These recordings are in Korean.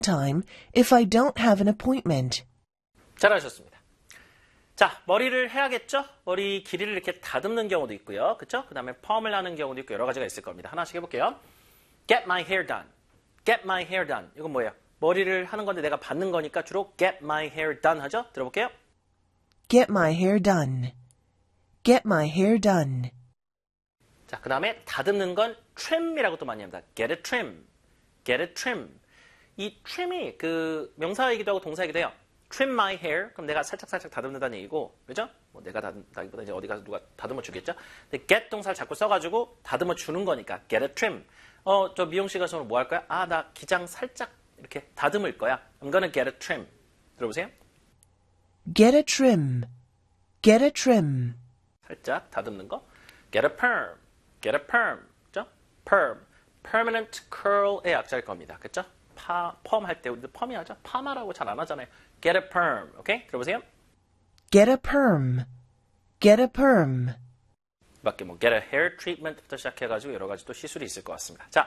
time if I don't have an appointment. 잘하셨습니다. 자, 머리를 해야겠죠? 머리 길이를 이렇게 다듬는 경우도 있고요. 그쵸? 그 다음에 펌을 하는 경우도 있고 여러 가지가 있을 겁니다. 하나씩 해볼게요. Get my hair done. Get my hair done. 이건 뭐예요? 머리를 하는 건데 내가 받는 거니까 주로 get my hair done 하죠? 들어볼게요. Get my hair done. Get my hair done. 자, 그 다음에 다듬는 건 trim이라고 또 많이 합니다. Get a trim. Get a trim. 이 trim이 그 명사이기도 하고 동사이기도 해요. Trim my hair. 그럼 내가 살짝 다듬는다는 얘기고, 그죠? 뭐 내가 다듬다기보다 이제 어디 가서 누가 다듬어 주겠죠? 근데 get 동사를 자꾸 써가지고 다듬어 주는 거니까 get a trim. 저 미용실 가서 뭐 할 거야? 아, 나 기장 살짝 이렇게 다듬을 거야. I'm gonna get a trim. 들어보세요. Get a trim. Get a trim. 살짝 다듬는 거. Get a perm. Get a perm. 그죠? perm. permanent curl의 약자일 겁니다. 그죠? 펌 할 때 우리도 펌이 하죠? 파마라고 잘 안 하잖아요. Get a perm. 오케이? 들어보세요. Get a perm. Get a perm. 밖에 뭐 get a hair treatment부터 시작해가지고 여러 가지 또 시술이 있을 것 같습니다. 자,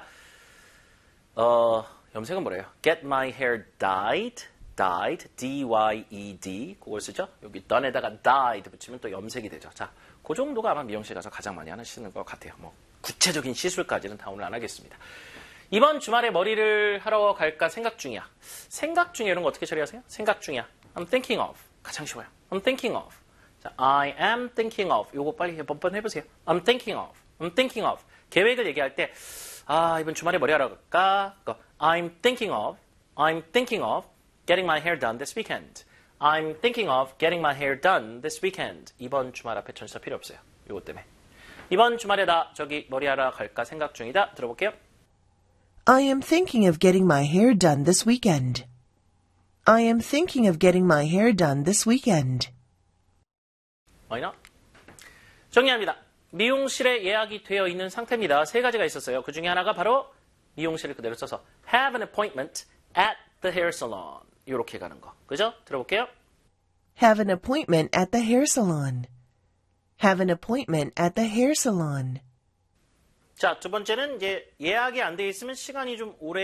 염색은 뭐래요? Get my hair dyed. dyed. D-Y-E-D. 그걸 쓰죠? 여기 done에다가 dyed 붙이면 또 염색이 되죠. 자, 그 정도가 아마 미용실 가서 가장 많이 하시는 것 같아요. 뭐 구체적인 시술까지는 다 오늘 안 하겠습니다. 이번 주말에 머리를 하러 갈까 생각 중이야. 생각 중에 이런 거 어떻게 처리하세요? 생각 중이야. I'm thinking of. 가장 쉬워요. I'm thinking of. 자, I am thinking of. 요거 빨리 한번 해보세요. I'm thinking of. I'm thinking of. 계획을 얘기할 때, 이번 주말에 머리 하러 갈까? I'm thinking of. I'm thinking of getting my hair done this weekend. I'm thinking of getting my hair done this weekend. 이번 주말 앞에 전치사 필요 없어요. 요거 때문에. 이번 주말에 나 저기 머리 하러 갈까 생각 중이다. 들어볼게요. I am thinking of getting my hair done this weekend. I am thinking of getting my hair done this weekend. Why not? 정리합니다. 미용실에 예약이 되어 있는 상태입니다. 세 가지가 있었어요. 그 중에 하나가 바로 미용실을 그대로 써서 have an appointment at the hair salon. 이렇게 가는 거. 그죠? 들어볼게요. Have an appointment at the hair salon. Have an appointment at the hair salon. 자, 두 번째는 이제 예약이 안 돼 있으면 시간이 좀 오래